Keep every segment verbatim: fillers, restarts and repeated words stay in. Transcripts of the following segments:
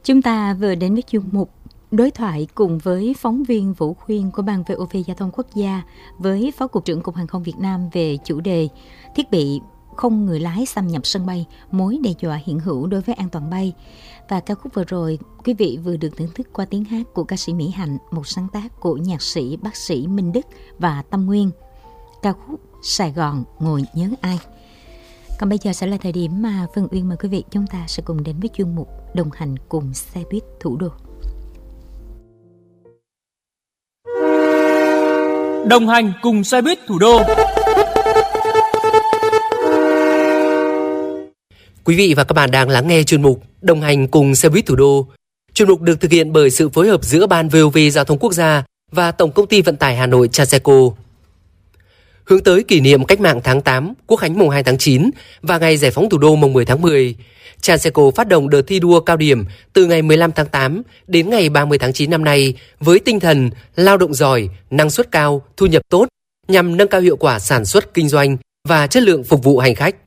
Chúng ta vừa đến với chuyên mục đối thoại cùng với phóng viên Vũ Khuyên của Ban vê o vê Giao thông Quốc gia với Phó Cục trưởng Cục Hàng không Việt Nam về chủ đề thiết bị không người lái xâm nhập sân bay, mối đe dọa hiện hữu đối với an toàn bay. Và ca khúc vừa rồi, quý vị vừa được thưởng thức qua tiếng hát của ca sĩ Mỹ Hạnh, một sáng tác của nhạc sĩ bác sĩ Minh Đức và Tâm Nguyên. Ca khúc Sài Gòn ngồi nhớ ai. Còn bây giờ sẽ là thời điểm mà Phương Uyên mời quý vị chúng ta sẽ cùng đến với chuyên mục đồng hành cùng xe buýt thủ đô. Đồng hành cùng xe buýt thủ đô. Quý vị và các bạn đang lắng nghe chuyên mục Đồng hành cùng xe buýt thủ đô. Chuyên mục được thực hiện bởi sự phối hợp giữa Ban vê o vê Giao thông Quốc gia và Tổng công ty Vận tải Hà Nội Transeco. Hướng tới kỷ niệm Cách mạng tháng tám, Quốc khánh mùng hai tháng chín và ngày Giải phóng thủ đô mùng mười tháng mười, Transeco phát động đợt thi đua cao điểm từ ngày mười lăm tháng tám đến ngày ba mươi tháng chín năm nay với tinh thần lao động giỏi, năng suất cao, thu nhập tốt nhằm nâng cao hiệu quả sản xuất kinh doanh và chất lượng phục vụ hành khách.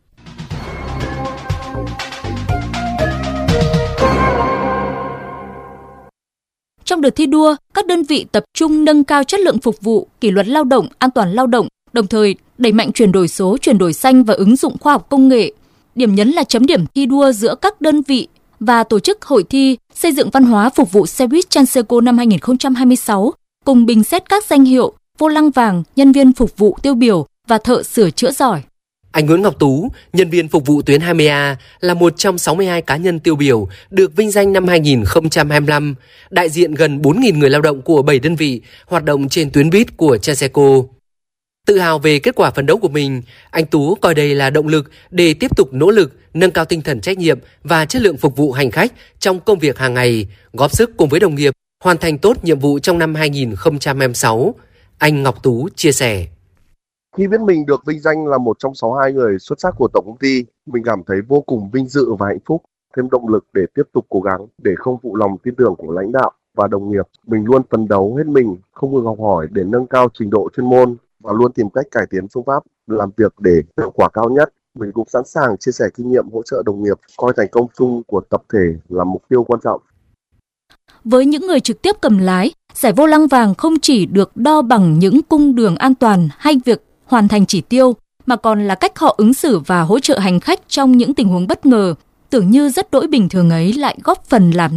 Trong đợt thi đua, các đơn vị tập trung nâng cao chất lượng phục vụ, kỷ luật lao động, an toàn lao động, đồng thời đẩy mạnh chuyển đổi số, chuyển đổi xanh và ứng dụng khoa học công nghệ. Điểm nhấn là chấm điểm thi đua giữa các đơn vị và tổ chức hội thi xây dựng văn hóa phục vụ xe buýt Transeco năm hai không hai sáu, cùng bình xét các danh hiệu vô lăng vàng, nhân viên phục vụ tiêu biểu và thợ sửa chữa giỏi. Anh Nguyễn Ngọc Tú, nhân viên phục vụ tuyến hai mươi A, là một trong sáu mươi hai cá nhân tiêu biểu được vinh danh năm hai không hai lăm, đại diện gần bốn nghìn người lao động của bảy đơn vị hoạt động trên tuyến buýt của Transeco. Tự hào về kết quả phấn đấu của mình, anh Tú coi đây là động lực để tiếp tục nỗ lực nâng cao tinh thần trách nhiệm và chất lượng phục vụ hành khách trong công việc hàng ngày, góp sức cùng với đồng nghiệp hoàn thành tốt nhiệm vụ trong năm hai không hai sáu. Anh Ngọc Tú chia sẻ. Khi biết mình được vinh danh là một trong sáu mươi hai người xuất sắc của tổng công ty, mình cảm thấy vô cùng vinh dự và hạnh phúc, thêm động lực để tiếp tục cố gắng, để không phụ lòng tin tưởng của lãnh đạo và đồng nghiệp. Mình luôn phấn đấu hết mình, không ngừng học hỏi để nâng cao trình độ chuyên môn và luôn tìm cách cải tiến phương pháp làm việc để hiệu quả cao nhất. Mình cũng sẵn sàng chia sẻ kinh nghiệm hỗ trợ đồng nghiệp, coi thành công chung của tập thể là mục tiêu quan trọng. Với những người trực tiếp cầm lái, giải vô lăng vàng không chỉ được đo bằng những cung đường an toàn hay việc hoàn thành chỉ tiêu, mà còn là cách họ ứng xử và hỗ trợ hành khách trong những tình huống bất ngờ, tưởng như rất đỗi bình thường ấy lại góp phần làm